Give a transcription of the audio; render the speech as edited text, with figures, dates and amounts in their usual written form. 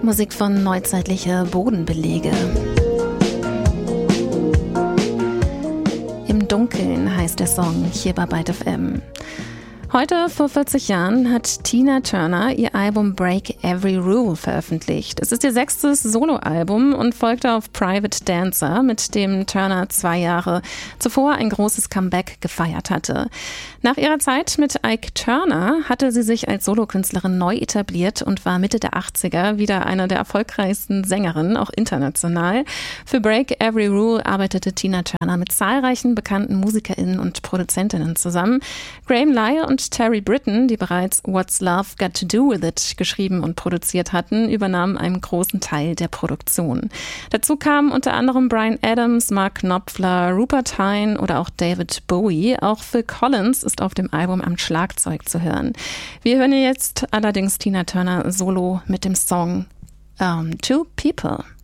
Musik von Neuzeitliche Bodenbelege. Im Dunkeln heißt der Song hier bei Byte FM. Heute, vor 40 Jahren, hat Tina Turner ihr Album Break Every Rule veröffentlicht. Es ist ihr 6. Soloalbum und folgte auf Private Dancer, mit dem Turner 2 Jahre zuvor ein großes Comeback gefeiert hatte. Nach ihrer Zeit mit Ike Turner hatte sie sich als Solokünstlerin neu etabliert und war Mitte der 80er wieder eine der erfolgreichsten Sängerinnen, auch international. Für Break Every Rule arbeitete Tina Turner mit zahlreichen bekannten MusikerInnen und Produzentinnen zusammen. Graham Lyle und Terry Britten, die bereits What's Love Got to Do With It geschrieben und produziert hatten, übernahmen einen großen Teil der Produktion. Dazu kamen unter anderem Bryan Adams, Mark Knopfler, Rupert Hine oder auch David Bowie. Auch Phil Collins ist auf dem Album am Schlagzeug zu hören. Wir hören jetzt allerdings Tina Turner solo mit dem Song Two People.